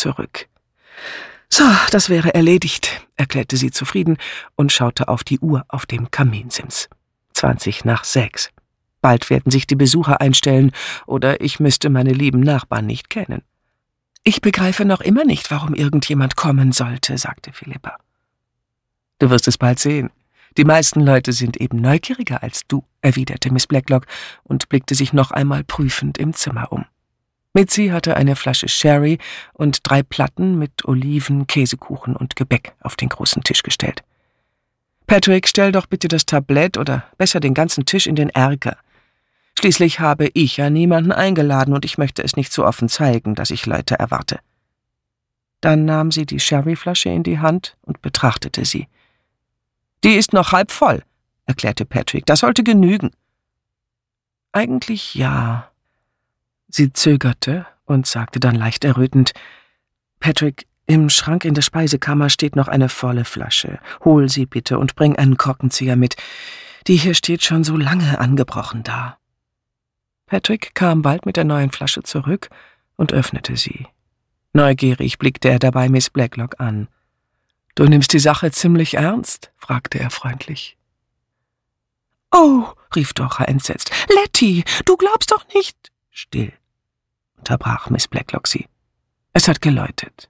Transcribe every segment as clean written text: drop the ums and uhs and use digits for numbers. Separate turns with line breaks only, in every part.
zurück. »So, das wäre erledigt«, erklärte sie zufrieden und schaute auf die Uhr auf dem Kaminsims. 6:20. Bald werden sich die Besucher einstellen, oder ich müsste meine lieben Nachbarn nicht kennen. »Ich begreife noch immer nicht, warum irgendjemand kommen sollte«, sagte Philippa. »Du wirst es bald sehen. Die meisten Leute sind eben neugieriger als du«, erwiderte Miss Blacklock und blickte sich noch einmal prüfend im Zimmer um. Mitzi hatte eine Flasche Sherry und 3 Platten mit Oliven, Käsekuchen und Gebäck auf den großen Tisch gestellt. »Patrick, stell doch bitte das Tablett oder besser den ganzen Tisch in den Erker. Schließlich habe ich ja niemanden eingeladen und ich möchte es nicht so offen zeigen, dass ich Leute erwarte.« Dann nahm sie die Sherryflasche in die Hand und betrachtete sie. »Die ist noch halb voll«, erklärte Patrick. »Das sollte genügen.« »Eigentlich ja.« Sie zögerte und sagte dann leicht errötend: »Patrick, im Schrank in der Speisekammer steht noch eine volle Flasche. Hol sie bitte und bring einen Korkenzieher mit. Die hier steht schon so lange angebrochen da.« Patrick kam bald mit der neuen Flasche zurück und öffnete sie. Neugierig blickte er dabei Miss Blacklock an. »Du nimmst die Sache ziemlich ernst?« fragte er freundlich. »Oh«, rief Dora entsetzt, »Letty, du glaubst doch nicht...« »Still«, unterbrach Miss Blacklock sie. Es hat geläutet.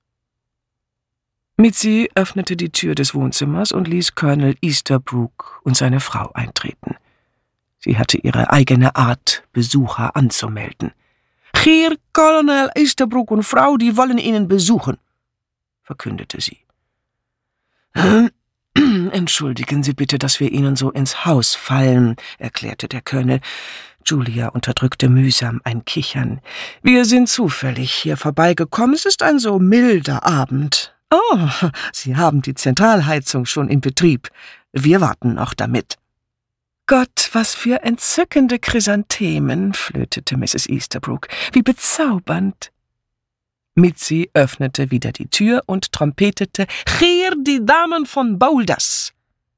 Mitzi öffnete die Tür des Wohnzimmers und ließ Colonel Easterbrook und seine Frau eintreten. Sie hatte ihre eigene Art, Besucher anzumelden. »Hier, Colonel Easterbrook und Frau, die wollen Ihnen besuchen«, verkündete sie. »Entschuldigen Sie bitte, dass wir Ihnen so ins Haus fallen«, erklärte der Colonel. Julia unterdrückte mühsam ein Kichern. »Wir sind zufällig hier vorbeigekommen. Es ist ein so milder Abend. Oh, Sie haben die Zentralheizung schon in Betrieb. Wir warten noch damit.« »Gott, was für entzückende Chrysanthemen«, flötete Mrs. Easterbrook. »Wie bezaubernd.« Mitzi öffnete wieder die Tür und trompetete: »Hier die Damen von Boulders!«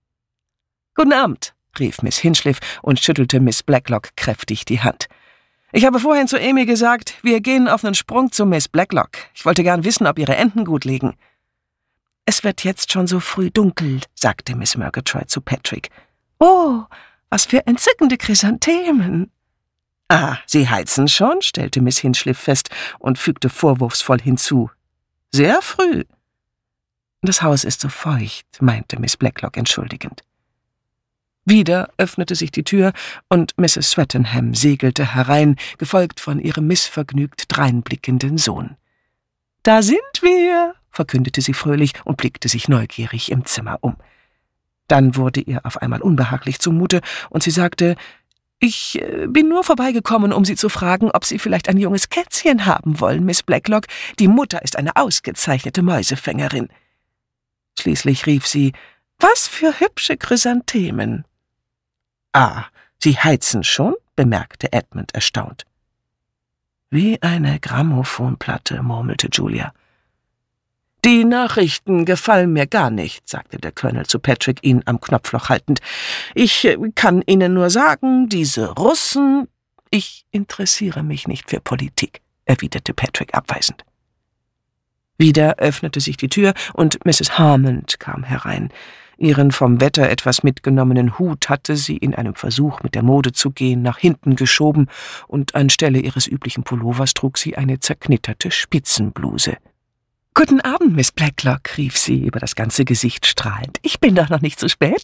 »Guten Abend«, rief Miss Hinchliff und schüttelte Miss Blacklock kräftig die Hand. »Ich habe vorhin zu Amy gesagt, wir gehen auf einen Sprung zu Miss Blacklock. Ich wollte gern wissen, ob ihre Enten gut liegen.« »Es wird jetzt schon so früh dunkel«, sagte Miss Murgatroyd zu Patrick. »Oh, was für entzückende Chrysanthemen!« »Ah, Sie heizen schon?«, stellte Miss Hinchliff fest und fügte vorwurfsvoll hinzu. »Sehr früh.« »Das Haus ist so feucht«, meinte Miss Blacklock entschuldigend. Wieder öffnete sich die Tür und Mrs. Swettenham segelte herein, gefolgt von ihrem missvergnügt dreinblickenden Sohn. »Da sind wir«, verkündete sie fröhlich und blickte sich neugierig im Zimmer um. Dann wurde ihr auf einmal unbehaglich zumute und sie sagte: »Ich bin nur vorbeigekommen, um Sie zu fragen, ob Sie vielleicht ein junges Kätzchen haben wollen, Miss Blacklock. Die Mutter ist eine ausgezeichnete Mäusefängerin.« Schließlich rief sie: »Was für hübsche Chrysanthemen!« »Ah, Sie heizen schon?«, bemerkte Edmund erstaunt. »Wie eine Grammophonplatte«, murmelte Julia. »Die Nachrichten gefallen mir gar nicht«, sagte der Colonel zu Patrick, ihn am Knopfloch haltend. »Ich kann Ihnen nur sagen, diese Russen...« »Ich interessiere mich nicht für Politik«, erwiderte Patrick abweisend. Wieder öffnete sich die Tür und Mrs. Harmond kam herein. Ihren vom Wetter etwas mitgenommenen Hut hatte sie in einem Versuch, mit der Mode zu gehen, nach hinten geschoben, und anstelle ihres üblichen Pullovers trug sie eine zerknitterte Spitzenbluse. »Guten Abend, Miss Blacklock«, rief sie über das ganze Gesicht strahlend. »Ich bin doch noch nicht zu spät?«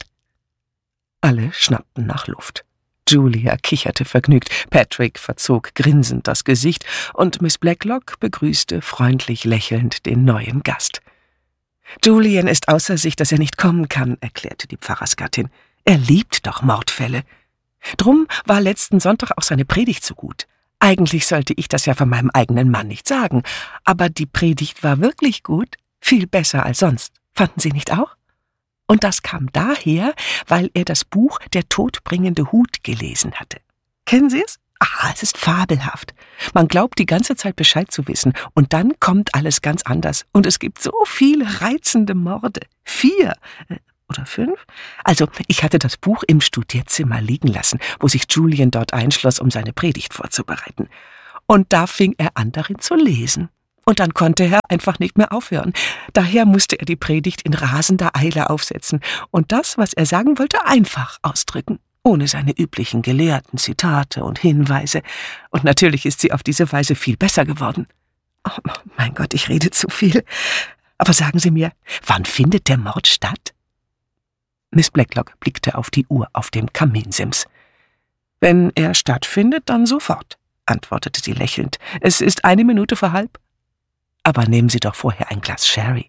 Alle schnappten nach Luft. Julia kicherte vergnügt, Patrick verzog grinsend das Gesicht und Miss Blacklock begrüßte freundlich lächelnd den neuen Gast. »Julian ist außer sich, dass er nicht kommen kann«, erklärte die Pfarrersgattin. »Er liebt doch Mordfälle. Drum war letzten Sonntag auch seine Predigt so gut. Eigentlich sollte ich das ja von meinem eigenen Mann nicht sagen, aber die Predigt war wirklich gut, viel besser als sonst. Fanden Sie nicht auch? Und das kam daher, weil er das Buch »Der todbringende Hut« gelesen hatte. Kennen Sie es? Ah, es ist fabelhaft. Man glaubt die ganze Zeit Bescheid zu wissen und dann kommt alles ganz anders und es gibt so viele reizende Morde. 4 oder 5? Also, ich hatte das Buch im Studierzimmer liegen lassen, wo sich Julian dort einschloss, um seine Predigt vorzubereiten. Und da fing er an, darin zu lesen. Und dann konnte er einfach nicht mehr aufhören. Daher musste er die Predigt in rasender Eile aufsetzen und das, was er sagen wollte, einfach ausdrücken, ohne seine üblichen gelehrten Zitate und Hinweise. Und natürlich ist sie auf diese Weise viel besser geworden. Oh mein Gott, ich rede zu viel. Aber sagen Sie mir, wann findet der Mord statt? Miss Blacklock blickte auf die Uhr auf dem Kaminsims. »Wenn er stattfindet, dann sofort«, antwortete sie lächelnd. »Es ist 1:01. Aber nehmen Sie doch vorher ein Glas Sherry.«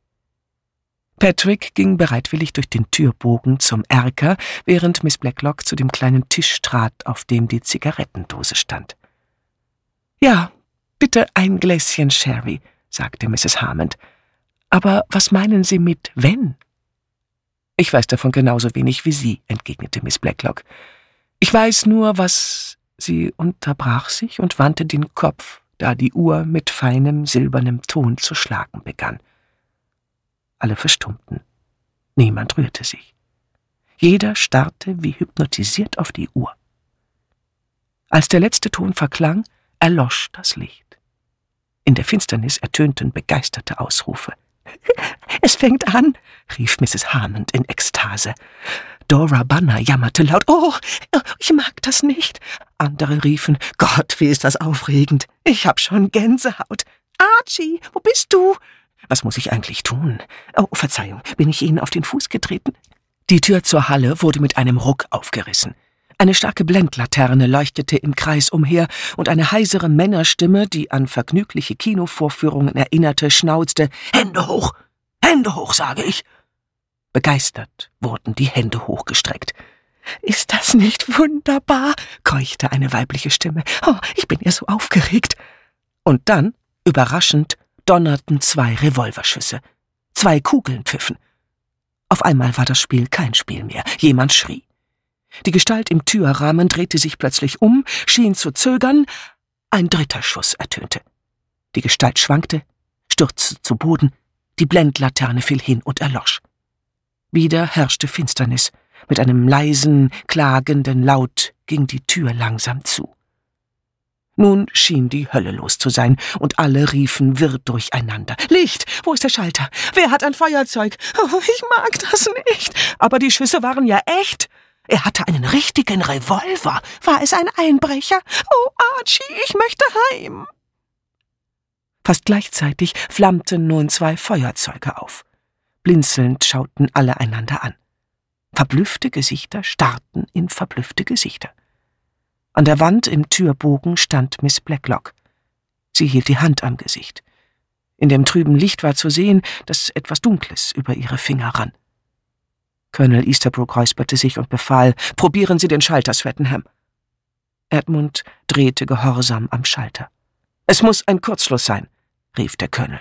Patrick ging bereitwillig durch den Türbogen zum Erker, während Miss Blacklock zu dem kleinen Tisch trat, auf dem die Zigarettendose stand. »Ja, bitte ein Gläschen Sherry«, sagte Mrs. Harmond. »Aber was meinen Sie mit »wenn«?« »Ich weiß davon genauso wenig wie Sie«, entgegnete Miss Blacklock. »Ich weiß nur, was...« Sie unterbrach sich und wandte den Kopf, da die Uhr mit feinem, silbernem Ton zu schlagen begann. Alle verstummten. Niemand rührte sich. Jeder starrte wie hypnotisiert auf die Uhr. Als der letzte Ton verklang, erlosch das Licht. In der Finsternis ertönten begeisterte Ausrufe. »Es fängt an«, rief Mrs. Harmond in Ekstase. Dora Banner jammerte laut. »Oh, ich mag das nicht.« Andere riefen. »Gott, wie ist das aufregend. Ich hab schon Gänsehaut.« »Archie, wo bist du?« »Was muss ich eigentlich tun? Oh, Verzeihung, bin ich Ihnen auf den Fuß getreten?« Die Tür zur Halle wurde mit einem Ruck aufgerissen. Eine starke Blendlaterne leuchtete im Kreis umher und eine heisere Männerstimme, die an vergnügliche Kinovorführungen erinnerte, schnauzte: »Hände hoch! Hände hoch, sage ich!« Begeistert wurden die Hände hochgestreckt. »Ist das nicht wunderbar?« keuchte eine weibliche Stimme. »Oh, ich bin ja so aufgeregt.« Und dann, überraschend, donnerten 2 Revolverschüsse. 2 Kugeln pfiffen. Auf einmal war das Spiel kein Spiel mehr. Jemand schrie. Die Gestalt im Türrahmen drehte sich plötzlich um, schien zu zögern. Ein 3. Schuss ertönte. Die Gestalt schwankte, stürzte zu Boden, die Blendlaterne fiel hin und erlosch. Wieder herrschte Finsternis. Mit einem leisen, klagenden Laut ging die Tür langsam zu. Nun schien die Hölle los zu sein, und alle riefen wirr durcheinander. »Licht! Wo ist der Schalter? Wer hat ein Feuerzeug? Oh, ich mag das nicht!« Aber die Schüsse waren ja echt. Er hatte einen richtigen Revolver. War es ein Einbrecher? »Oh, Archie, ich möchte heim!« Fast gleichzeitig flammten nun 2 Feuerzeuge auf. Blinzelnd schauten alle einander an. Verblüffte Gesichter starrten in verblüffte Gesichter. An der Wand im Türbogen stand Miss Blacklock. Sie hielt die Hand am Gesicht. In dem trüben Licht war zu sehen, dass etwas Dunkles über ihre Finger rann. Colonel Easterbrook räusperte sich und befahl: »Probieren Sie den Schalter, Swettenham.« Edmund drehte gehorsam am Schalter. »Es muss ein Kurzschluss sein«, rief der Colonel.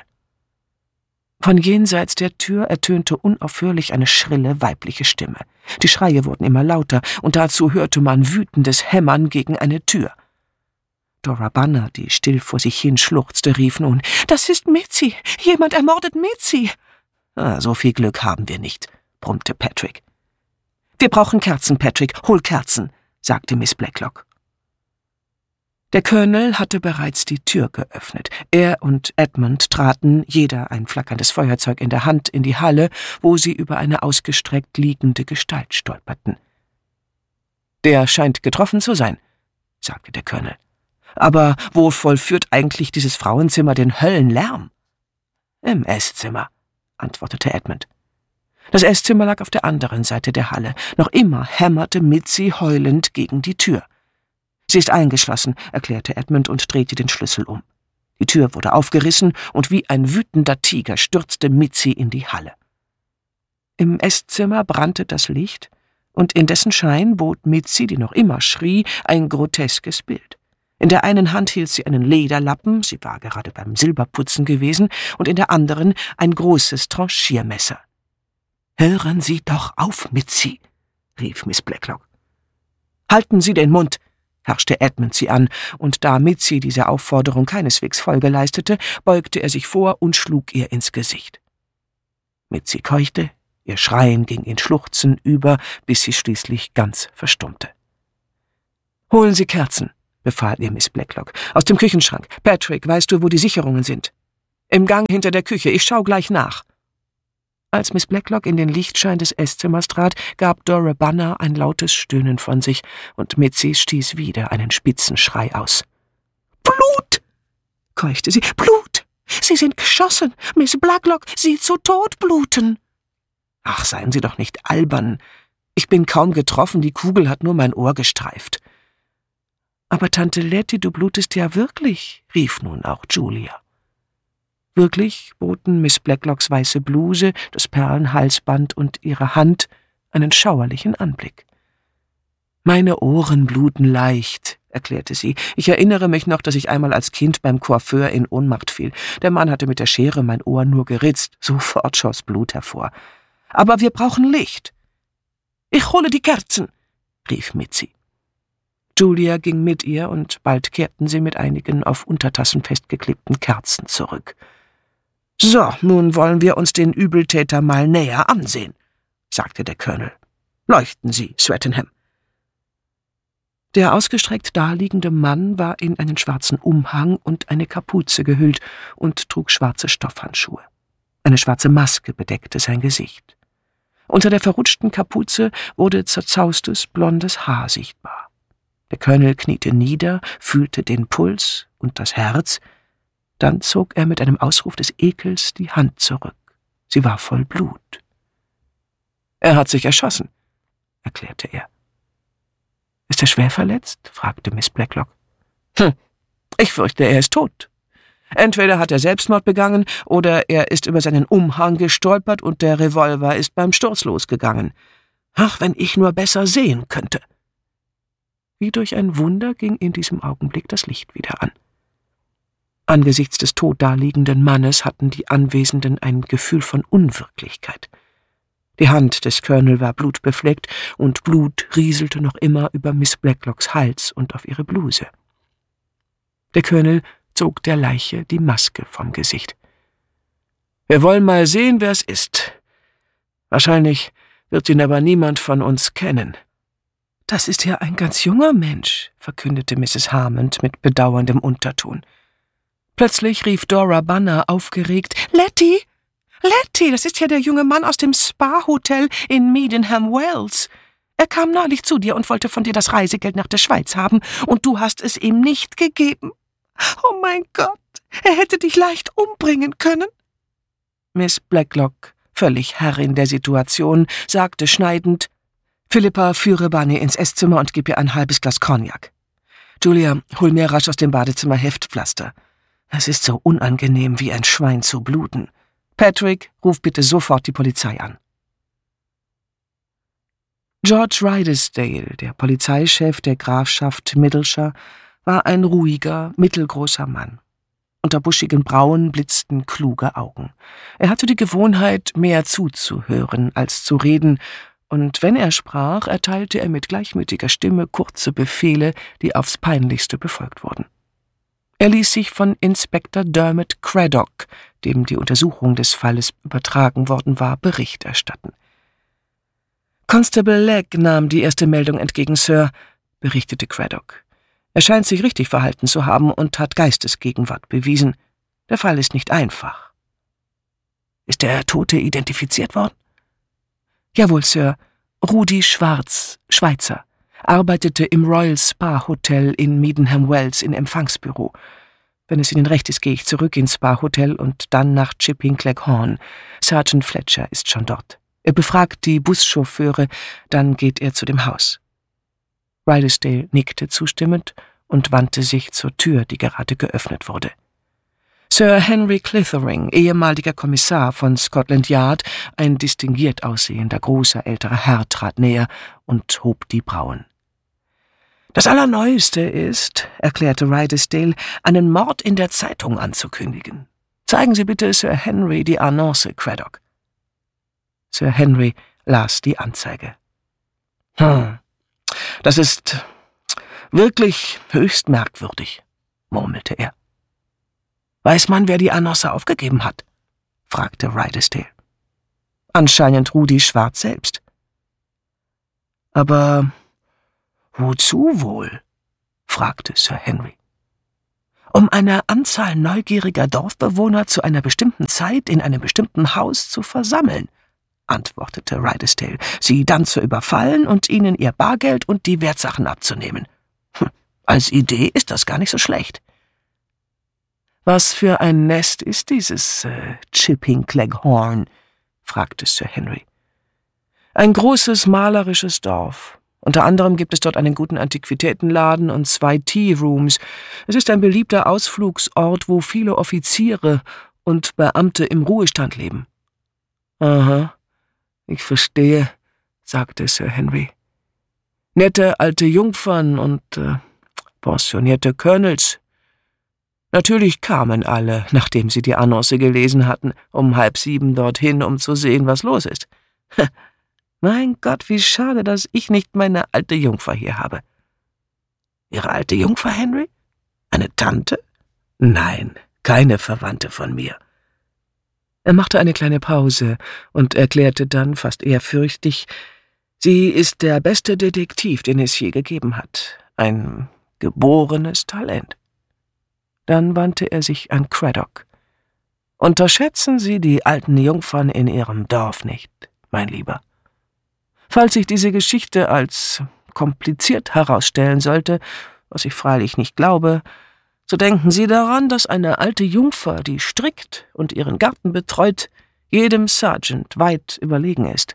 Von jenseits der Tür ertönte unaufhörlich eine schrille weibliche Stimme. Die Schreie wurden immer lauter, und dazu hörte man wütendes Hämmern gegen eine Tür. Dora Banner, die still vor sich hin schluchzte, rief nun: »Das ist Mitzi! Jemand ermordet Mitzi!« »So viel Glück haben wir nicht«, brummte Patrick. »Wir brauchen Kerzen, Patrick. Hol Kerzen«, sagte Miss Blacklock. Der Colonel hatte bereits die Tür geöffnet. Er und Edmund traten, jeder ein flackerndes Feuerzeug in der Hand, in die Halle, wo sie über eine ausgestreckt liegende Gestalt stolperten. »Der scheint getroffen zu sein«, sagte der Colonel. »Aber wo vollführt eigentlich dieses Frauenzimmer den Höllenlärm?« »Im Esszimmer«, antwortete Edmund. Das Esszimmer lag auf der anderen Seite der Halle. Noch immer hämmerte Mitzi heulend gegen die Tür. »Sie ist eingeschlossen«, erklärte Edmund und drehte den Schlüssel um. Die Tür wurde aufgerissen, und wie ein wütender Tiger stürzte Mitzi in die Halle. Im Esszimmer brannte das Licht, und in dessen Schein bot Mitzi, die noch immer schrie, ein groteskes Bild. In der einen Hand hielt sie einen Lederlappen, sie war gerade beim Silberputzen gewesen, und in der anderen ein großes Tranchiermesser. »Hören Sie doch auf, Mitzi«, rief Miss Blacklock. »Halten Sie den Mund«, herrschte Edmund sie an, und da Mitzi dieser Aufforderung keineswegs Folge leistete, beugte er sich vor und schlug ihr ins Gesicht. Mitzi keuchte, ihr Schreien ging in Schluchzen über, bis sie schließlich ganz verstummte. »Holen Sie Kerzen«, befahl ihr Miss Blacklock. »Aus dem Küchenschrank. Patrick, weißt du, wo die Sicherungen sind?« »Im Gang hinter der Küche, ich schau gleich nach.« Als Miss Blacklock in den Lichtschein des Esszimers trat, gab Dora Banner ein lautes Stöhnen von sich, und Mitzi stieß wieder einen spitzen Schrei aus. »Blut!« keuchte sie. »Blut! Sie sind geschossen! Miss Blacklock sieht zu Tod bluten!« »Ach, seien Sie doch nicht albern. Ich bin kaum getroffen, die Kugel hat nur mein Ohr gestreift.« »Aber Tante Letty, du blutest ja wirklich«, rief nun auch Julia. Wirklich boten Miss Blacklocks weiße Bluse, das Perlenhalsband und ihre Hand einen schauerlichen Anblick. »Meine Ohren bluten leicht«, erklärte sie. »Ich erinnere mich noch, dass ich einmal als Kind beim Coiffeur in Ohnmacht fiel. Der Mann hatte mit der Schere mein Ohr nur geritzt. Sofort schoss Blut hervor. Aber wir brauchen Licht.« »Ich hole die Kerzen«, rief Mitzi. Julia ging mit ihr, und bald kehrten sie mit einigen auf Untertassen festgeklebten Kerzen zurück. »So, nun wollen wir uns den Übeltäter mal näher ansehen«, sagte der Colonel. »Leuchten Sie, Swettenham.« Der ausgestreckt daliegende Mann war in einen schwarzen Umhang und eine Kapuze gehüllt und trug schwarze Stoffhandschuhe. Eine schwarze Maske bedeckte sein Gesicht. Unter der verrutschten Kapuze wurde zerzaustes, blondes Haar sichtbar. Der Colonel kniete nieder, fühlte den Puls und das Herz. Dann zog er mit einem Ausruf des Ekels die Hand zurück. Sie war voll Blut. »Er hat sich erschossen«, erklärte er. »Ist er schwer verletzt?« fragte Miss Blacklock. Ich fürchte, er ist tot. Entweder hat er Selbstmord begangen, oder er ist über seinen Umhang gestolpert und der Revolver ist beim Sturz losgegangen. Ach, wenn ich nur besser sehen könnte!« Wie durch ein Wunder ging in diesem Augenblick das Licht wieder an. Angesichts des tot daliegenden Mannes hatten die Anwesenden ein Gefühl von Unwirklichkeit. Die Hand des Colonel war blutbefleckt, und Blut rieselte noch immer über Miss Blacklocks Hals und auf ihre Bluse. Der Colonel zog der Leiche die Maske vom Gesicht. »Wir wollen mal sehen, wer es ist. Wahrscheinlich wird ihn aber niemand von uns kennen.« »Das ist ja ein ganz junger Mensch«, verkündete Mrs. Harmond mit bedauerndem Unterton. Plötzlich rief Dora Banner aufgeregt: »Letty! Letty, das ist ja der junge Mann aus dem Spa-Hotel in Meadenham Wells. Er kam neulich zu dir und wollte von dir das Reisegeld nach der Schweiz haben, und du hast es ihm nicht gegeben. Oh mein Gott, er hätte dich leicht umbringen können.« Miss Blacklock, völlig Herrin der Situation, sagte schneidend: »Philippa, führe Bunny ins Esszimmer und gib ihr ein halbes Glas Cognac. Julia, hol mir rasch aus dem Badezimmer Heftpflaster. Es ist so unangenehm, wie ein Schwein zu bluten. Patrick, ruf bitte sofort die Polizei an.« George Ridsdale, der Polizeichef der Grafschaft Middleshire, war ein ruhiger, mittelgroßer Mann. Unter buschigen Brauen blitzten kluge Augen. Er hatte die Gewohnheit, mehr zuzuhören als zu reden, und wenn er sprach, erteilte er mit gleichmütiger Stimme kurze Befehle, die aufs Peinlichste befolgt wurden. Er ließ sich von Inspektor Dermot Craddock, dem die Untersuchung des Falles übertragen worden war, Bericht erstatten. »Constable Legg nahm die erste Meldung entgegen, Sir«, berichtete Craddock. »Er scheint sich richtig verhalten zu haben und hat Geistesgegenwart bewiesen. Der Fall ist nicht einfach.« »Ist der Tote identifiziert worden?« »Jawohl, Sir. Rudi Schwarz, Schweizer, arbeitete im Royal Spa Hotel in Meadenham Wells im Empfangsbüro. Wenn es Ihnen recht ist, gehe ich zurück ins Spa Hotel und dann nach Chipping Cleghorn. Sergeant Fletcher ist schon dort. Er befragt die Buschauffeure, dann geht er zu dem Haus.« Ridsdale nickte zustimmend und wandte sich zur Tür, die gerade geöffnet wurde. Sir Henry Clithering, ehemaliger Kommissar von Scotland Yard, ein distinguiert aussehender, großer, älterer Herr, trat näher und hob die Brauen. »Das Allerneueste ist«, erklärte Ridsdale, »einen Mord in der Zeitung anzukündigen. Zeigen Sie bitte Sir Henry die Annonce, Craddock.« Sir Henry las die Anzeige. »Das ist wirklich höchst merkwürdig«, murmelte er. »Weiß man, wer die Annonce aufgegeben hat?« fragte Ridsdale. »Anscheinend Rudi Schwarz selbst.« »Aber wozu wohl?« fragte Sir Henry. Um eine Anzahl neugieriger Dorfbewohner zu einer bestimmten Zeit in einem bestimmten Haus zu versammeln«, antwortete Riddlesdale, «sie dann zu überfallen und ihnen ihr Bargeld und die Wertsachen abzunehmen. Als Idee ist das gar nicht so schlecht.« »Was für ein Nest ist dieses Chipping Cleghorn?« fragte Sir Henry. »Ein großes, malerisches Dorf. Unter anderem gibt es dort einen guten Antiquitätenladen und 2 Tea-Rooms. Es ist ein beliebter Ausflugsort, wo viele Offiziere und Beamte im Ruhestand leben.« »Aha, ich verstehe«, sagte Sir Henry. »Nette alte Jungfern und pensionierte Colonels. Natürlich kamen alle, nachdem sie die Annonce gelesen hatten, um 6:30 dorthin, um zu sehen, was los ist. Mein Gott, wie schade, dass ich nicht meine alte Jungfer hier habe.« »Ihre alte Jungfer, Henry? Eine Tante?« »Nein, keine Verwandte von mir.« Er machte eine kleine Pause und erklärte dann fast ehrfürchtig, »Sie ist der beste Detektiv, den es je gegeben hat. Ein geborenes Talent.« Dann wandte er sich an Craddock. »Unterschätzen Sie die alten Jungfern in Ihrem Dorf nicht, mein Lieber. Falls sich diese Geschichte als kompliziert herausstellen sollte, was ich freilich nicht glaube, so denken Sie daran, dass eine alte Jungfer, die strickt und ihren Garten betreut, jedem Sergeant weit überlegen ist.«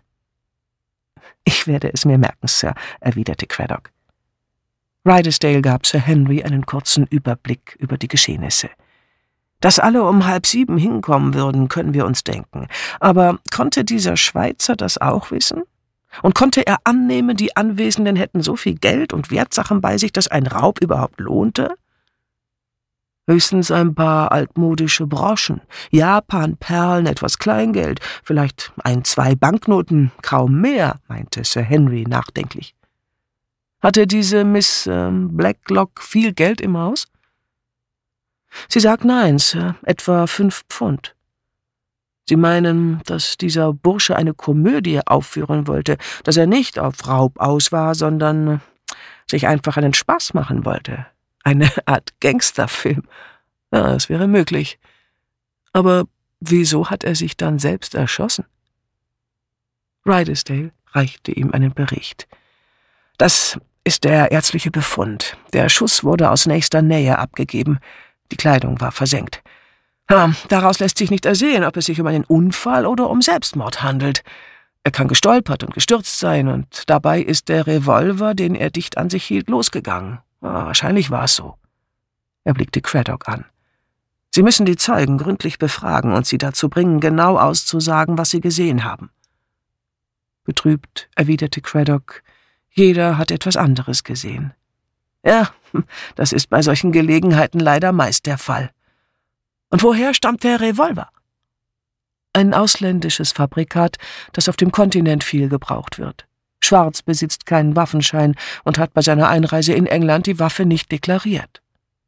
»Ich werde es mir merken, Sir«, erwiderte Craddock. Riddlesdale gab Sir Henry einen kurzen Überblick über die Geschehnisse. Dass alle um 6:30 hinkommen würden, können wir uns denken. Aber konnte dieser Schweizer das auch wissen? Und konnte er annehmen, die Anwesenden hätten so viel Geld und Wertsachen bei sich, dass ein Raub überhaupt lohnte? Höchstens ein paar altmodische Broschen, Japan-Perlen, etwas Kleingeld, vielleicht 1, 2 Banknoten, kaum mehr, meinte Sir Henry nachdenklich. Hatte diese Miss Blacklock viel Geld im Haus? Sie sagt nein, Sir, etwa 5 Pfund. Sie meinen, dass dieser Bursche eine Komödie aufführen wollte, dass er nicht auf Raub aus war, sondern sich einfach einen Spaß machen wollte. Eine Art Gangsterfilm. Ja, das wäre möglich. Aber wieso hat er sich dann selbst erschossen? Riddlesdale reichte ihm einen Bericht. »Das ist der ärztliche Befund. Der Schuss wurde aus nächster Nähe abgegeben. Die Kleidung war versenkt. Daraus lässt sich nicht ersehen, ob es sich um einen Unfall oder um Selbstmord handelt. Er kann gestolpert und gestürzt sein, und dabei ist der Revolver, den er dicht an sich hielt, losgegangen. Wahrscheinlich war es so.« Er blickte Craddock an. »Sie müssen die Zeugen gründlich befragen und sie dazu bringen, genau auszusagen, was sie gesehen haben.« Betrübt erwiderte Craddock, »Jeder hat etwas anderes gesehen.« »Ja, das ist bei solchen Gelegenheiten leider meist der Fall. Und woher stammt der Revolver?« »Ein ausländisches Fabrikat, das auf dem Kontinent viel gebraucht wird. Schwarz besitzt keinen Waffenschein und hat bei seiner Einreise in England die Waffe nicht deklariert.«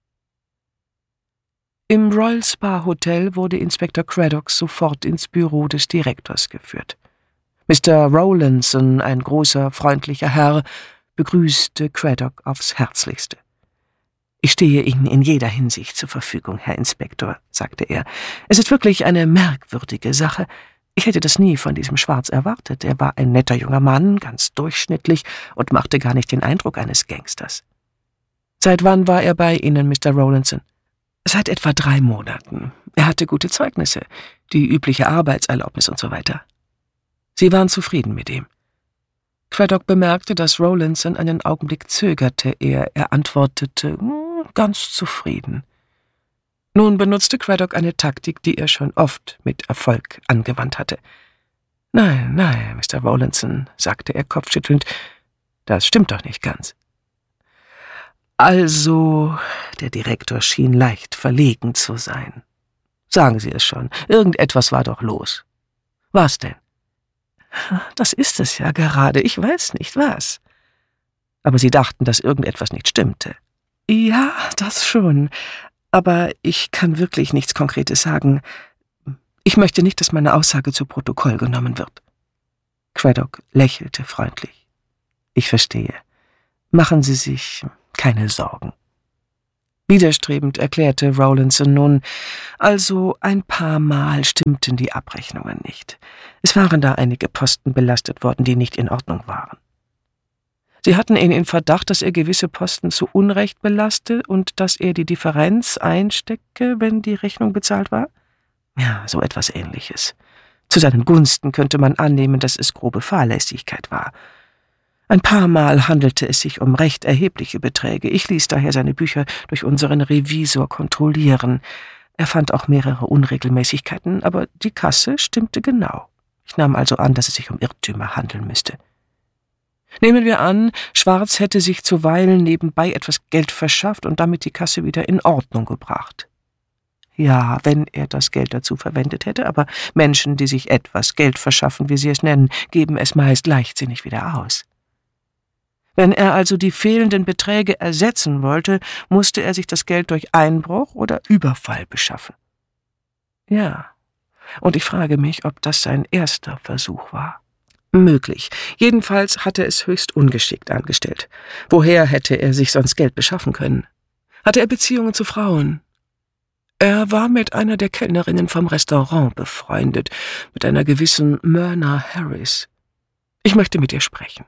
Im Royal Spa Hotel wurde Inspektor Craddock sofort ins Büro des Direktors geführt. Mr. Rowlandson, ein großer, freundlicher Herr, begrüßte Craddock aufs Herzlichste. »Ich stehe Ihnen in jeder Hinsicht zur Verfügung, Herr Inspektor«, sagte er. »Es ist wirklich eine merkwürdige Sache. Ich hätte das nie von diesem Schwarz erwartet. Er war ein netter junger Mann, ganz durchschnittlich und machte gar nicht den Eindruck eines Gangsters.« »Seit wann war er bei Ihnen, Mr. Rowlandson?« »Seit etwa 3 Monaten. Er hatte gute Zeugnisse, die übliche Arbeitserlaubnis und so weiter.« Sie waren zufrieden mit ihm. Craddock bemerkte, dass Rowlandson einen Augenblick zögerte, ehe er antwortete, ganz zufrieden. Nun benutzte Craddock eine Taktik, die er schon oft mit Erfolg angewandt hatte. »Nein, Mr. Rowlandson«, sagte er kopfschüttelnd, »das stimmt doch nicht ganz.« »Also«, der Direktor schien leicht verlegen zu sein. »Sagen Sie es schon, irgendetwas war doch los. Was denn?« »Das ist es ja gerade, ich weiß nicht, was.« »Aber Sie dachten, dass irgendetwas nicht stimmte.« »Ja, das schon, aber ich kann wirklich nichts Konkretes sagen. Ich möchte nicht, dass meine Aussage zu Protokoll genommen wird.« Craddock lächelte freundlich. »Ich verstehe. Machen Sie sich keine Sorgen.« Widerstrebend erklärte Rowlandson nun, also ein paar Mal stimmten die Abrechnungen nicht. Es waren da einige Posten belastet worden, die nicht in Ordnung waren. Sie hatten ihn in Verdacht, dass er gewisse Posten zu Unrecht belaste und dass er die Differenz einstecke, wenn die Rechnung bezahlt war? Ja, so etwas Ähnliches. Zu seinen Gunsten könnte man annehmen, dass es grobe Fahrlässigkeit war. Ein paar Mal handelte es sich um recht erhebliche Beträge. Ich ließ daher seine Bücher durch unseren Revisor kontrollieren. Er fand auch mehrere Unregelmäßigkeiten, aber die Kasse stimmte genau. Ich nahm also an, dass es sich um Irrtümer handeln müsste. Nehmen wir an, Schwarz hätte sich zuweilen nebenbei etwas Geld verschafft und damit die Kasse wieder in Ordnung gebracht. Ja, wenn er das Geld dazu verwendet hätte, aber Menschen, die sich etwas Geld verschaffen, wie sie es nennen, geben es meist leichtsinnig wieder aus. Wenn er also die fehlenden Beträge ersetzen wollte, musste er sich das Geld durch Einbruch oder Überfall beschaffen. Ja, und ich frage mich, ob das sein erster Versuch war. Möglich. Jedenfalls hatte er es höchst ungeschickt angestellt. Woher hätte er sich sonst Geld beschaffen können? Hatte er Beziehungen zu Frauen? Er war mit einer der Kellnerinnen vom Restaurant befreundet, mit einer gewissen Myrna Harris. Ich möchte mit ihr sprechen.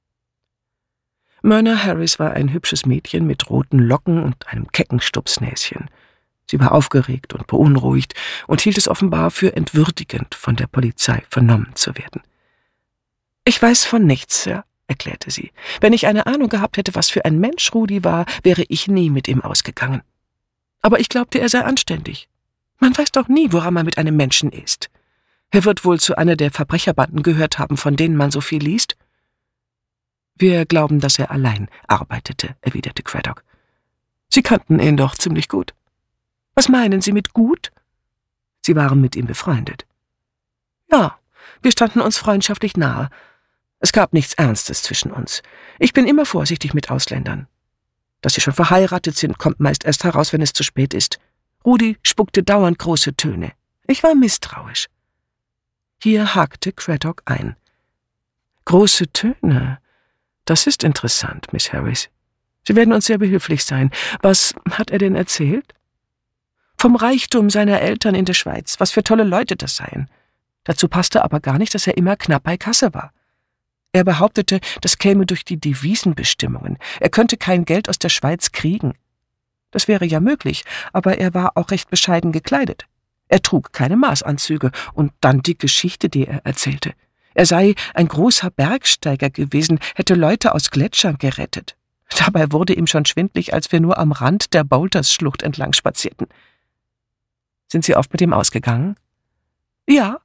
Myrna Harris war ein hübsches Mädchen mit roten Locken und einem kecken Stupsnäschen. Sie war aufgeregt und beunruhigt und hielt es offenbar für entwürdigend, von der Polizei vernommen zu werden. »Ich weiß von nichts, Sir«, erklärte sie. »Wenn ich eine Ahnung gehabt hätte, was für ein Mensch Rudi war, wäre ich nie mit ihm ausgegangen. Aber ich glaubte, er sei anständig. Man weiß doch nie, woran man mit einem Menschen ist. Er wird wohl zu einer der Verbrecherbanden gehört haben, von denen man so viel liest.« »Wir glauben, dass er allein arbeitete«, erwiderte Craddock. »Sie kannten ihn doch ziemlich gut.« »Was meinen Sie mit gut?« »Sie waren mit ihm befreundet.« »Ja, wir standen uns freundschaftlich nahe. Es gab nichts Ernstes zwischen uns. Ich bin immer vorsichtig mit Ausländern. Dass sie schon verheiratet sind, kommt meist erst heraus, wenn es zu spät ist. Rudi spuckte dauernd große Töne. Ich war misstrauisch.« Hier hakte Craddock ein. »Große Töne? Das ist interessant, Miss Harris. Sie werden uns sehr behilflich sein. Was hat er denn erzählt?« »Vom Reichtum seiner Eltern in der Schweiz, was für tolle Leute das seien. Dazu passte aber gar nicht, dass er immer knapp bei Kasse war. Er behauptete, das käme durch die Devisenbestimmungen. Er könnte kein Geld aus der Schweiz kriegen. Das wäre ja möglich, aber er war auch recht bescheiden gekleidet. Er trug keine Maßanzüge und dann die Geschichte, die er erzählte. Er sei ein großer Bergsteiger gewesen, hätte Leute aus Gletschern gerettet. Dabei wurde ihm schon schwindlig, als wir nur am Rand der Boulders-Schlucht entlang spazierten. »Sind Sie oft mit ihm ausgegangen?« »Ja,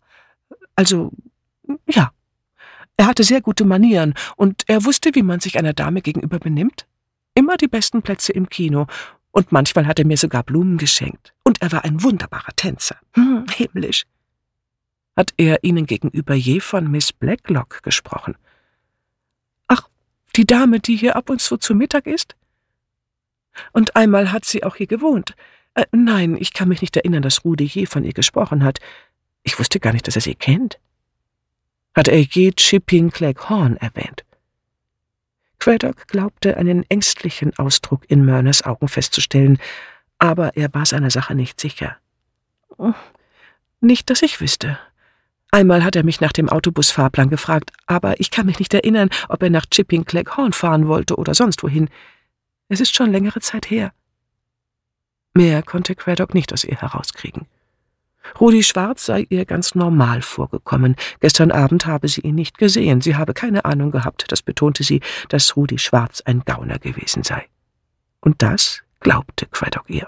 ja. Er hatte sehr gute Manieren und er wusste, wie man sich einer Dame gegenüber benimmt. Immer die besten Plätze im Kino und manchmal hat er mir sogar Blumen geschenkt. Und er war ein wunderbarer Tänzer. Himmlisch.« »Hat er Ihnen gegenüber je von Miss Blacklock gesprochen?« »Ach, die Dame, die hier ab und zu Mittag isst? Und einmal hat sie auch hier gewohnt. Nein, ich kann mich nicht erinnern, dass Rudi je von ihr gesprochen hat. Ich wusste gar nicht, dass er sie kennt.« »Hat er je Chipping Cleghorn erwähnt?« Craddock glaubte, einen ängstlichen Ausdruck in Myrnas Augen festzustellen, aber er war seiner Sache nicht sicher. »Nicht, dass ich wüsste. Einmal hat er mich nach dem Autobusfahrplan gefragt, aber ich kann mich nicht erinnern, ob er nach Chipping Cleghorn fahren wollte oder sonst wohin. Es ist schon längere Zeit her.« Mehr konnte Craddock nicht aus ihr herauskriegen. Rudi Schwarz sei ihr ganz normal vorgekommen. Gestern Abend habe sie ihn nicht gesehen. Sie habe keine Ahnung gehabt, das betonte sie, dass Rudi Schwarz ein Gauner gewesen sei. Und das glaubte Craddock ihr.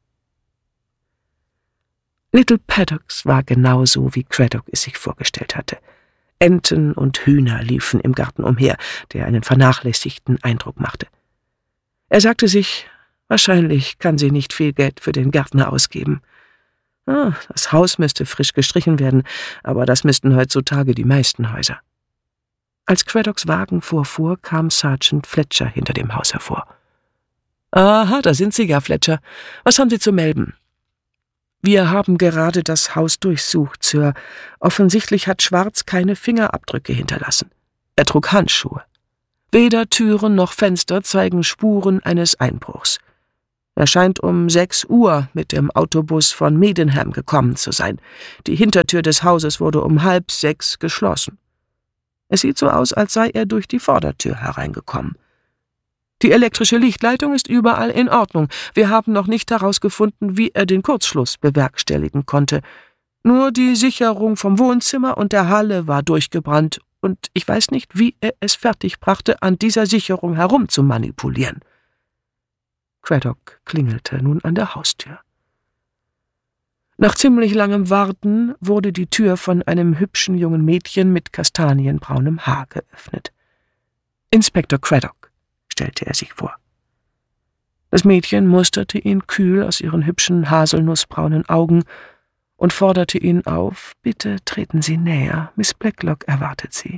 Little Paddocks war genauso, wie Craddock es sich vorgestellt hatte. Enten und Hühner liefen im Garten umher, der einen vernachlässigten Eindruck machte. Er sagte sich, wahrscheinlich kann sie nicht viel Geld für den Gärtner ausgeben. Das Haus müsste frisch gestrichen werden, aber das müssten heutzutage die meisten Häuser. Als Craddocks Wagen vorfuhr, kam Sergeant Fletcher hinter dem Haus hervor. »Aha, da sind Sie ja, Fletcher. Was haben Sie zu melden?« »Wir haben gerade das Haus durchsucht, Sir. Offensichtlich hat Schwarz keine Fingerabdrücke hinterlassen. Er trug Handschuhe. Weder Türen noch Fenster zeigen Spuren eines Einbruchs. Er scheint um 6 Uhr mit dem Autobus von Medenham gekommen zu sein. Die Hintertür des Hauses wurde um 5:30 geschlossen. Es sieht so aus, als sei er durch die Vordertür hereingekommen. Die elektrische Lichtleitung ist überall in Ordnung. Wir haben noch nicht herausgefunden, wie er den Kurzschluss bewerkstelligen konnte. Nur die Sicherung vom Wohnzimmer und der Halle war durchgebrannt, und ich weiß nicht, wie er es fertigbrachte, an dieser Sicherung herumzumanipulieren. Craddock klingelte nun an der Haustür. Nach ziemlich langem Warten wurde die Tür von einem hübschen jungen Mädchen mit kastanienbraunem Haar geöffnet. »Inspektor Craddock«, stellte er sich vor. Das Mädchen musterte ihn kühl aus ihren hübschen haselnussbraunen Augen und forderte ihn auf: »Bitte treten Sie näher, Miss Blacklock erwartet Sie.«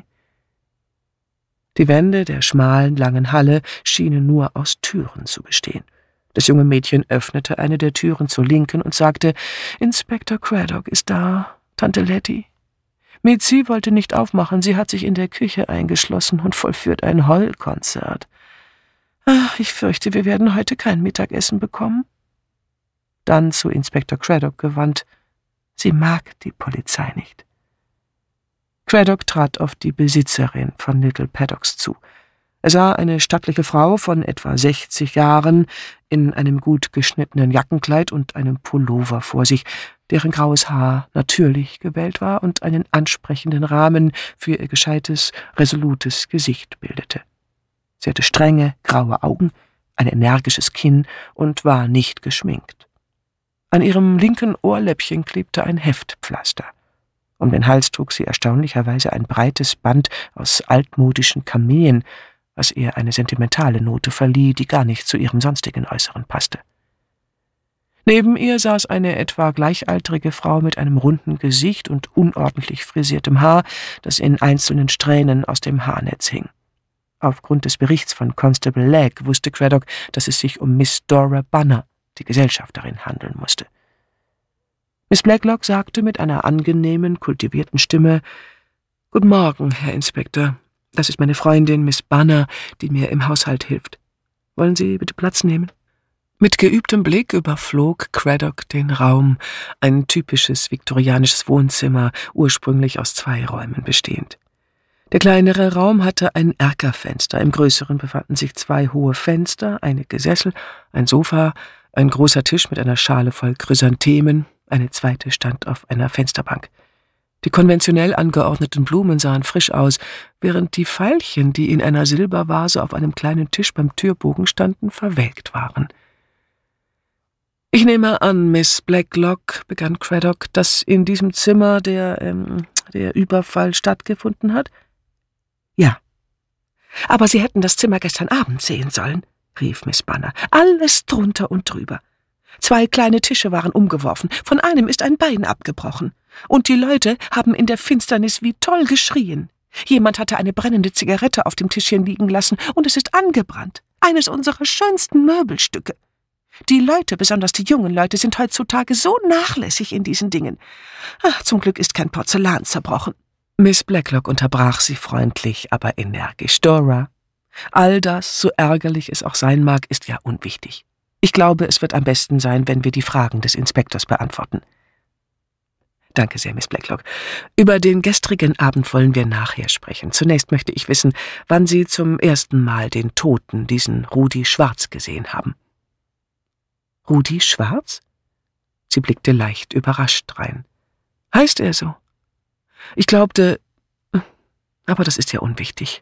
Die Wände der schmalen, langen Halle schienen nur aus Türen zu bestehen. Das junge Mädchen öffnete eine der Türen zur Linken und sagte: »Inspektor Craddock ist da, Tante Letty. Mitzi wollte nicht aufmachen, sie hat sich in der Küche eingeschlossen und vollführt ein Heulkonzert. Ach, ich fürchte, wir werden heute kein Mittagessen bekommen.« Dann zu Inspektor Craddock gewandt: »Sie mag die Polizei nicht.« Craddock trat auf die Besitzerin von Little Paddocks zu. Er sah eine stattliche Frau von etwa 60 Jahren in einem gut geschnittenen Jackenkleid und einem Pullover vor sich, deren graues Haar natürlich gewellt war und einen ansprechenden Rahmen für ihr gescheites, resolutes Gesicht bildete. Sie hatte strenge, graue Augen, ein energisches Kinn und war nicht geschminkt. An ihrem linken Ohrläppchen klebte ein Heftpflaster. Um den Hals trug sie erstaunlicherweise ein breites Band aus altmodischen Kameen, was ihr eine sentimentale Note verlieh, die gar nicht zu ihrem sonstigen Äußeren passte. Neben ihr saß eine etwa gleichaltrige Frau mit einem runden Gesicht und unordentlich frisiertem Haar, das in einzelnen Strähnen aus dem Haarnetz hing. Aufgrund des Berichts von Constable Legg wusste Craddock, dass es sich um Miss Dora Bunner, die Gesellschafterin, handeln musste. Miss Blacklock sagte mit einer angenehmen, kultivierten Stimme: »Guten Morgen, Herr Inspektor. Das ist meine Freundin, Miss Bunner, die mir im Haushalt hilft. Wollen Sie bitte Platz nehmen?« Mit geübtem Blick überflog Craddock den Raum, ein typisches viktorianisches Wohnzimmer, ursprünglich aus 2 Räumen bestehend. Der kleinere Raum hatte ein Erkerfenster, im größeren befanden sich 2 hohe Fenster, einige Sessel, ein Sofa, ein großer Tisch mit einer Schale voll Chrysanthemen, eine zweite stand auf einer Fensterbank. Die konventionell angeordneten Blumen sahen frisch aus, während die Veilchen, die in einer Silbervase auf einem kleinen Tisch beim Türbogen standen, verwelkt waren. »Ich nehme an, Miss Blacklock«, begann Craddock, »dass in diesem Zimmer der Überfall stattgefunden hat?« »Ja.« »Aber Sie hätten das Zimmer gestern Abend sehen sollen«, rief Miss Bunner. »Alles drunter und drüber. 2 kleine Tische waren umgeworfen, von einem ist ein Bein abgebrochen. Und die Leute haben in der Finsternis wie toll geschrien. Jemand hatte eine brennende Zigarette auf dem Tischchen liegen lassen und es ist angebrannt. Eines unserer schönsten Möbelstücke. Die Leute, besonders die jungen Leute, sind heutzutage so nachlässig in diesen Dingen. Ach, zum Glück ist kein Porzellan zerbrochen.« Miss Blacklock unterbrach sie freundlich, aber energisch. »Dora, all das, so ärgerlich es auch sein mag, ist ja unwichtig. Ich glaube, es wird am besten sein, wenn wir die Fragen des Inspektors beantworten.« »Danke sehr, Miss Blacklock. Über den gestrigen Abend wollen wir nachher sprechen. Zunächst möchte ich wissen, wann Sie zum ersten Mal den Toten, diesen Rudi Schwarz, gesehen haben.« »Rudi Schwarz?« Sie blickte leicht überrascht drein. »Heißt er so? Ich glaubte, aber das ist ja unwichtig.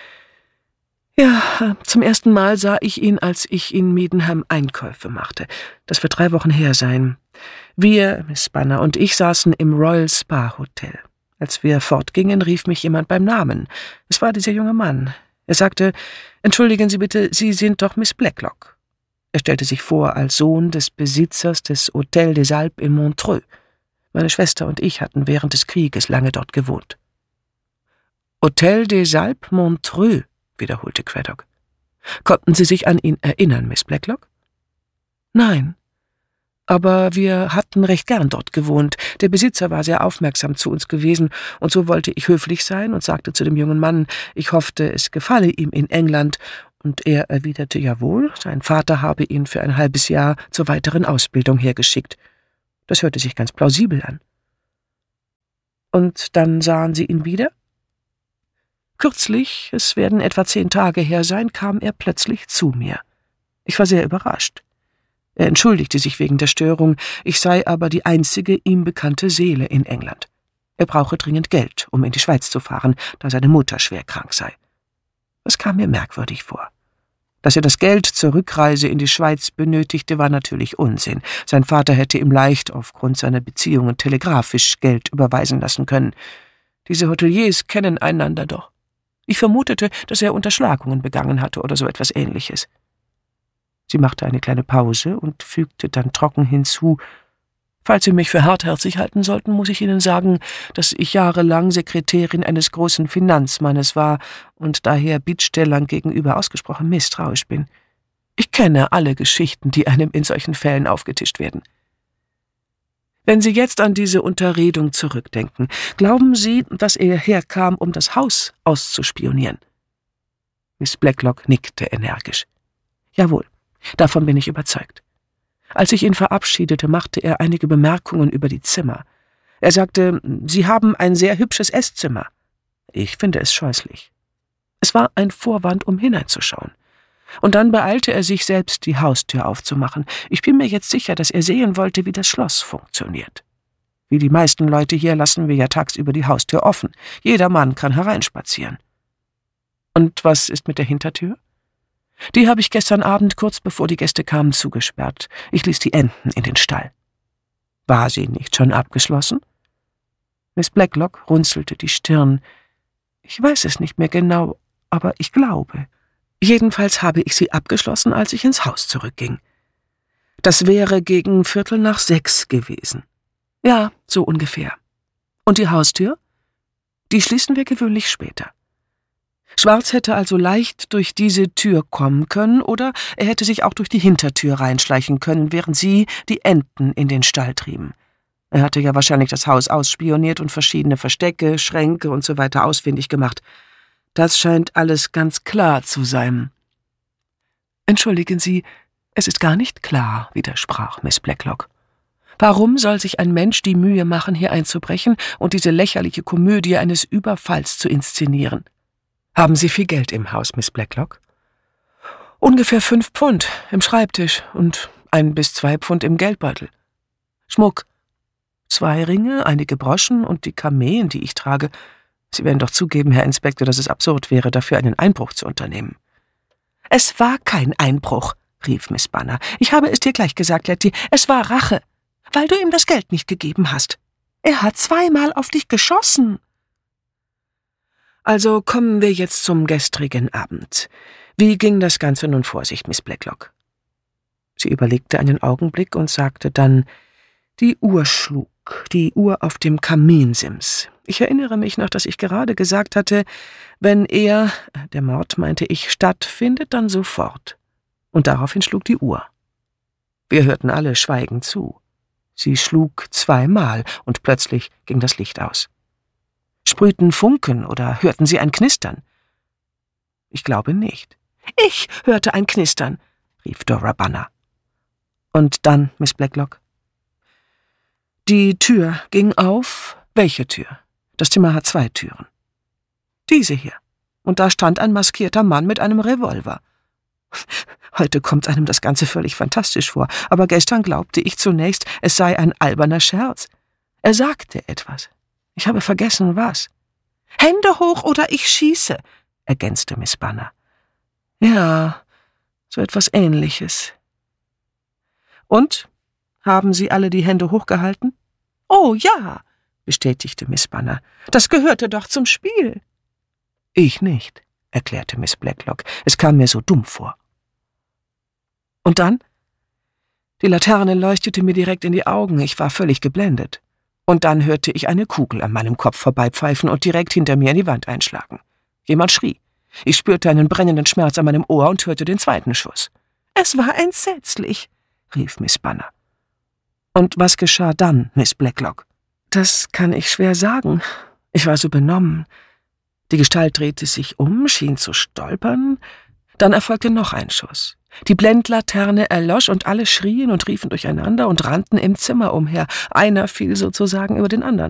Ja, zum ersten Mal sah ich ihn, als ich in Medenham Einkäufe machte. Das wird 3 Wochen her sein. Wir, Miss Bunner und ich, saßen im Royal Spa Hotel. Als wir fortgingen, rief mich jemand beim Namen. Es war dieser junge Mann. Er sagte: »Entschuldigen Sie bitte, Sie sind doch Miss Blacklock.« Er stellte sich vor als Sohn des Besitzers des Hôtel des Alpes in Montreux. Meine Schwester und ich hatten während des Krieges lange dort gewohnt. »Hôtel des Alpes, Montreux«, wiederholte Craddock. »Konnten Sie sich an ihn erinnern, Miss Blacklock?« »Nein, aber wir hatten recht gern dort gewohnt. Der Besitzer war sehr aufmerksam zu uns gewesen, und so wollte ich höflich sein und sagte zu dem jungen Mann, ich hoffte, es gefalle ihm in England, und er erwiderte jawohl, sein Vater habe ihn für ein halbes Jahr zur weiteren Ausbildung hergeschickt. Das hörte sich ganz plausibel an. Und dann sahen Sie ihn wieder? Kürzlich, es werden etwa 10 Tage her sein, kam er plötzlich zu mir. Ich war sehr überrascht. Er entschuldigte sich wegen der Störung, ich sei aber die einzige ihm bekannte Seele in England. Er brauche dringend Geld, um in die Schweiz zu fahren, da seine Mutter schwer krank sei. Das kam mir merkwürdig vor. Dass er das Geld zur Rückreise in die Schweiz benötigte, war natürlich Unsinn. Sein Vater hätte ihm leicht aufgrund seiner Beziehungen telegrafisch Geld überweisen lassen können. Diese Hoteliers kennen einander doch. Ich vermutete, dass er Unterschlagungen begangen hatte oder so etwas Ähnliches. Sie machte eine kleine Pause und fügte dann trocken hinzu: Falls Sie mich für hartherzig halten sollten, muss ich Ihnen sagen, dass ich jahrelang Sekretärin eines großen Finanzmannes war und daher Bittstellern gegenüber ausgesprochen misstrauisch bin. Ich kenne alle Geschichten, die einem in solchen Fällen aufgetischt werden. Wenn Sie jetzt an diese Unterredung zurückdenken, glauben Sie, dass er herkam, um das Haus auszuspionieren? Miss Blacklock nickte energisch. Jawohl, davon bin ich überzeugt. Als ich ihn verabschiedete, machte er einige Bemerkungen über die Zimmer. Er sagte, Sie haben ein sehr hübsches Esszimmer. Ich finde es scheußlich. Es war ein Vorwand, um hineinzuschauen. Und dann beeilte er sich selbst, die Haustür aufzumachen. Ich bin mir jetzt sicher, dass er sehen wollte, wie das Schloss funktioniert. Wie die meisten Leute hier lassen wir ja tagsüber die Haustür offen. Jeder Mann kann hereinspazieren. Und was ist mit der Hintertür? Die habe ich gestern Abend, kurz bevor die Gäste kamen, zugesperrt. Ich ließ die Enten in den Stall. War sie nicht schon abgeschlossen? Miss Blacklock runzelte die Stirn. Ich weiß es nicht mehr genau, aber ich glaube. Jedenfalls habe ich sie abgeschlossen, als ich ins Haus zurückging. Das wäre gegen 5:45 gewesen. Ja, so ungefähr. Und die Haustür? Die schließen wir gewöhnlich später. Schwarz hätte also leicht durch diese Tür kommen können, oder er hätte sich auch durch die Hintertür reinschleichen können, während Sie die Enten in den Stall trieben. Er hatte ja wahrscheinlich das Haus ausspioniert und verschiedene Verstecke, Schränke und so weiter ausfindig gemacht. Das scheint alles ganz klar zu sein. Entschuldigen Sie, es ist gar nicht klar, widersprach Miss Blacklock. Warum soll sich ein Mensch die Mühe machen, hier einzubrechen und diese lächerliche Komödie eines Überfalls zu inszenieren? Haben Sie viel Geld im Haus, Miss Blacklock? Ungefähr 5 Pfund im Schreibtisch und 1 bis 2 Pfund im Geldbeutel. Schmuck. 2 Ringe, einige Broschen und die Kameen, die ich trage. Sie werden doch zugeben, Herr Inspektor, dass es absurd wäre, dafür einen Einbruch zu unternehmen. Es war kein Einbruch, rief Miss Banner. Ich habe es dir gleich gesagt, Letty. Es war Rache, weil du ihm das Geld nicht gegeben hast. Er hat 2-mal auf dich geschossen. Also kommen wir jetzt zum gestrigen Abend. Wie ging das Ganze nun vor sich, Miss Blacklock? Sie überlegte einen Augenblick und sagte dann, die Uhr schlug, die Uhr auf dem Kaminsims. Ich erinnere mich noch, dass ich gerade gesagt hatte, wenn der Mord, meinte ich, stattfindet, dann sofort. Und daraufhin schlug die Uhr. Wir hörten alle schweigend zu. Sie schlug 2-mal und plötzlich ging das Licht aus. Sprühten Funken oder hörten Sie ein Knistern? Ich glaube nicht. Ich hörte ein Knistern, rief Dora Banner. Und dann, Miss Blacklock? Die Tür ging auf. Welche Tür? Das Zimmer hat 2 Türen. Diese hier. Und da stand ein maskierter Mann mit einem Revolver. Heute kommt einem das Ganze völlig fantastisch vor, aber gestern glaubte ich zunächst, es sei ein alberner Scherz. Er sagte etwas. Ich habe vergessen, was. »Hände hoch oder ich schieße«, ergänzte Miss Banner. Ja, so etwas Ähnliches. Und? Haben Sie alle die Hände hochgehalten? Oh ja, bestätigte Miss Banner. Das gehörte doch zum Spiel. Ich nicht, erklärte Miss Blacklock. Es kam mir so dumm vor. Und dann? Die Laterne leuchtete mir direkt in die Augen. Ich war völlig geblendet. Und dann hörte ich eine Kugel an meinem Kopf vorbeipfeifen und direkt hinter mir in die Wand einschlagen. Jemand schrie. Ich spürte einen brennenden Schmerz an meinem Ohr und hörte den 2. Schuss. Es war entsetzlich, rief Miss Banner. Und was geschah dann, Miss Blacklock? Das kann ich schwer sagen. Ich war so benommen. Die Gestalt drehte sich um, schien zu stolpern. Dann erfolgte noch ein Schuss. Die Blendlaterne erlosch und alle schrien und riefen durcheinander und rannten im Zimmer umher. Einer fiel sozusagen über den anderen.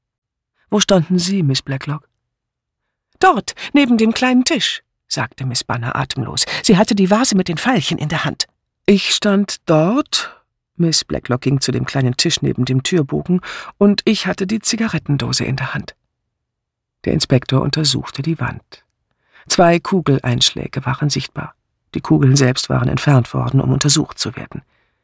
»Wo standen Sie, Miss Blacklock?« »Dort, neben dem kleinen Tisch«, sagte Miss Banner atemlos. Sie hatte die Vase mit den Veilchen in der Hand. »Ich stand dort«, Miss Blacklock ging zu dem kleinen Tisch neben dem Türbogen, »und ich hatte die Zigarettendose in der Hand.« Der Inspektor untersuchte die Wand. 2 Kugeleinschläge waren sichtbar. Die Kugeln selbst waren entfernt worden, um untersucht zu werden.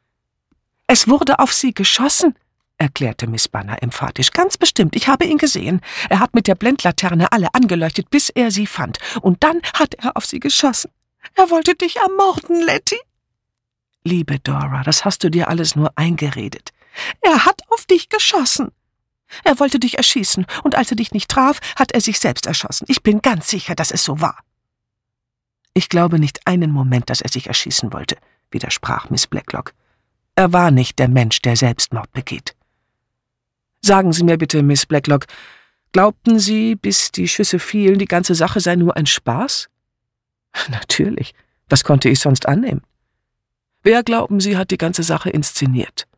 »Es wurde auf Sie geschossen«, erklärte Miss Banner emphatisch. »Ganz bestimmt, ich habe ihn gesehen. Er hat mit der Blendlaterne alle angeleuchtet, bis er sie fand. Und dann hat er auf Sie geschossen. Er wollte dich ermorden, Letty.« »Liebe Dora, das hast du dir alles nur eingeredet. Er hat auf dich geschossen. Er wollte dich erschießen, und als er dich nicht traf, hat er sich selbst erschossen. Ich bin ganz sicher, dass es so war.« »Ich glaube nicht einen Moment, dass er sich erschießen wollte«, widersprach Miss Blacklock. »Er war nicht der Mensch, der Selbstmord begeht.« »Sagen Sie mir bitte, Miss Blacklock, glaubten Sie, bis die Schüsse fielen, die ganze Sache sei nur ein Spaß?« »Natürlich. Was konnte ich sonst annehmen?« »Wer, glauben Sie, hat die ganze Sache inszeniert?«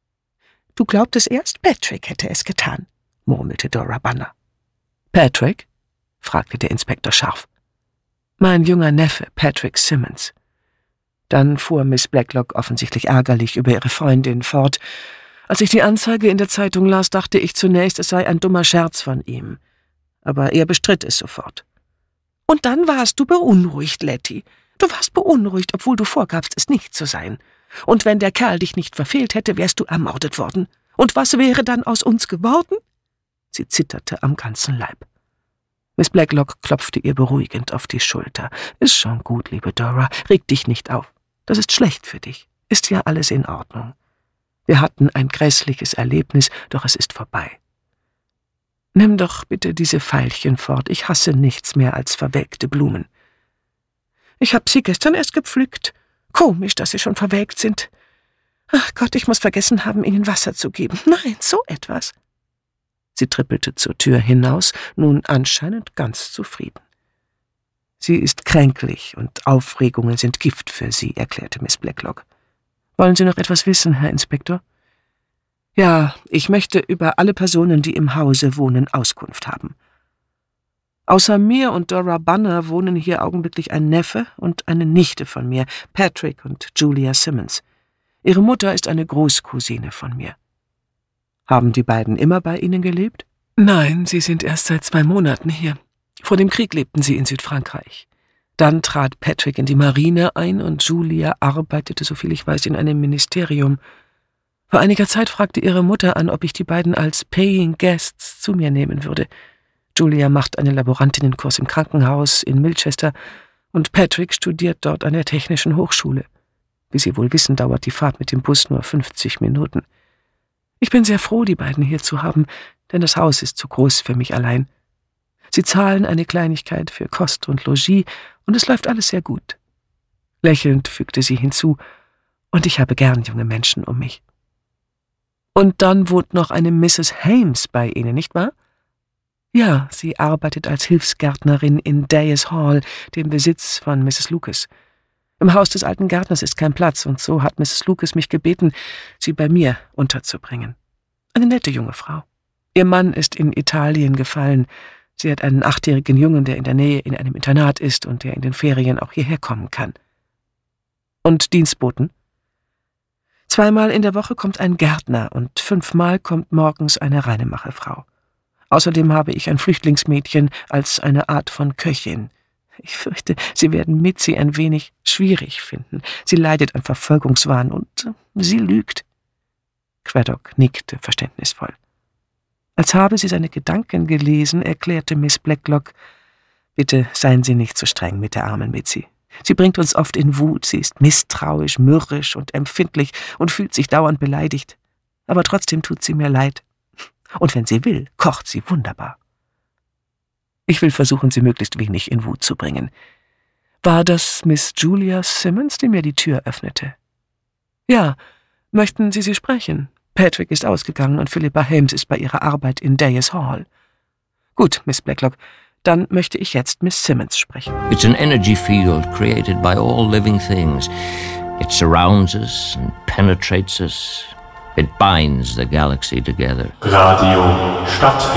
»Du glaubtest erst, Patrick hätte es getan«, murmelte Dora Banner. »Patrick?« fragte der Inspektor scharf. »Mein junger Neffe, Patrick Simmons.« Dann fuhr Miss Blacklock offensichtlich ärgerlich über ihre Freundin fort. »Als ich die Anzeige in der Zeitung las, dachte ich zunächst, es sei ein dummer Scherz von ihm. Aber er bestritt es sofort.« »Und dann warst du beunruhigt, Letty. Du warst beunruhigt, obwohl du vorgabst, es nicht zu sein. Und wenn der Kerl dich nicht verfehlt hätte, wärst du ermordet worden. Und was wäre dann aus uns geworden?« Sie zitterte am ganzen Leib. Miss Blacklock klopfte ihr beruhigend auf die Schulter. »Ist schon gut, liebe Dora, reg dich nicht auf. Das ist schlecht für dich. Ist ja alles in Ordnung. Wir hatten ein grässliches Erlebnis, doch es ist vorbei. Nimm doch bitte diese Veilchen fort. Ich hasse nichts mehr als verwelkte Blumen.« »Ich habe sie gestern erst gepflückt. Komisch, dass sie schon verwelkt sind. Ach Gott, ich muss vergessen haben, ihnen Wasser zu geben. Nein, so etwas.« Sie trippelte zur Tür hinaus, nun anscheinend ganz zufrieden. »Sie ist kränklich und Aufregungen sind Gift für Sie«, erklärte Miss Blacklock. »Wollen Sie noch etwas wissen, Herr Inspektor?« »Ja, ich möchte über alle Personen, die im Hause wohnen, Auskunft haben. Außer mir und Dora Banner wohnen hier augenblicklich ein Neffe und eine Nichte von mir, Patrick und Julia Simmons. Ihre Mutter ist eine Großcousine von mir.« »Haben die beiden immer bei Ihnen gelebt?« »Nein, sie sind erst seit 2 Monaten hier. Vor dem Krieg lebten sie in Südfrankreich. Dann trat Patrick in die Marine ein und Julia arbeitete, soviel ich weiß, in einem Ministerium. Vor einiger Zeit fragte ihre Mutter an, ob ich die beiden als Paying Guests zu mir nehmen würde. Julia macht einen Laborantinnenkurs im Krankenhaus in Milchester und Patrick studiert dort an der Technischen Hochschule. Wie Sie wohl wissen, dauert die Fahrt mit dem Bus nur 50 Minuten. Ich bin sehr froh, die beiden hier zu haben, denn das Haus ist zu groß für mich allein. Sie zahlen eine Kleinigkeit für Kost und Logis, und es läuft alles sehr gut.« Lächelnd fügte sie hinzu, »und ich habe gern junge Menschen um mich.« »Und dann wohnt noch eine Mrs. Hames bei Ihnen, nicht wahr?« »Ja, sie arbeitet als Hilfsgärtnerin in Dayes Hall, dem Besitz von Mrs. Lucas. Im Haus des alten Gärtners ist kein Platz, und so hat Mrs. Lucas mich gebeten, sie bei mir unterzubringen. Eine nette junge Frau. Ihr Mann ist in Italien gefallen. Sie hat einen 8-jährigen Jungen, der in der Nähe in einem Internat ist und der in den Ferien auch hierher kommen kann.« »Und Dienstboten?« »2-mal in der Woche kommt ein Gärtner und 5-mal kommt morgens eine Reinemacherfrau. Außerdem habe ich ein Flüchtlingsmädchen als eine Art von Köchin. Ich fürchte, Sie werden Mitzi ein wenig schwierig finden. Sie leidet an Verfolgungswahn und sie lügt.« Craddock nickte verständnisvoll. Als habe sie seine Gedanken gelesen, erklärte Miss Blacklock, »Bitte seien Sie nicht so streng mit der armen Mitzi. Sie bringt uns oft in Wut, sie ist misstrauisch, mürrisch und empfindlich und fühlt sich dauernd beleidigt. Aber trotzdem tut sie mir leid. Und wenn sie will, kocht sie wunderbar. Ich will versuchen, sie möglichst wenig in Wut zu bringen. War das Miss Julia Simmons, die mir die Tür öffnete?« »Ja, möchten Sie sie sprechen? Patrick ist ausgegangen und Philippa Hames ist bei ihrer Arbeit in Dayes Hall.« »Gut, Miss Blacklock, Dann möchte ich jetzt Miss Simmons sprechen.
It's an energy field created by all living things. It surrounds us and penetrates us. It binds the galaxy together.
Radio Stadt.